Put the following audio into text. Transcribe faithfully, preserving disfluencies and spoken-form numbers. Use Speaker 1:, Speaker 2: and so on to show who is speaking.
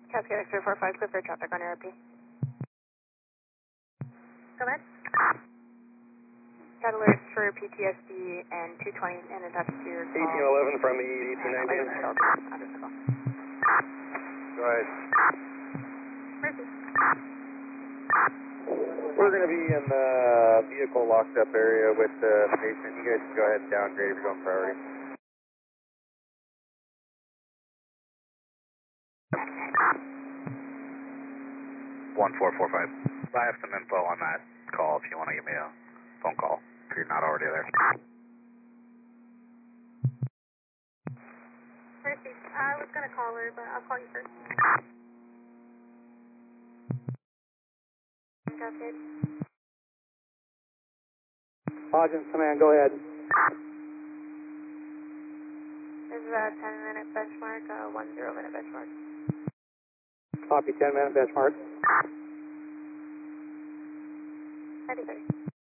Speaker 1: Cascade X three four five, clear for traffic on Air P. Go ahead. Got alerts for P T S D and two twenty and attached to your call.
Speaker 2: eighteen eleven from E eighteen ninety. Go ahead.
Speaker 1: Mercy.
Speaker 2: We're going to be in the vehicle locked up area with the patient. You guys can go ahead and downgrade if you're going priority.
Speaker 3: one four four five. I have some info on that call if you want to give me a phone call if you're not already there.
Speaker 1: Mercy, I was going to call her, but I'll call you first. Cascade.
Speaker 2: Hodgins Command, go ahead.
Speaker 1: This is a ten minute benchmark, a one zero minute benchmark.
Speaker 2: Copy, ten minute benchmark.
Speaker 1: ninety thirty.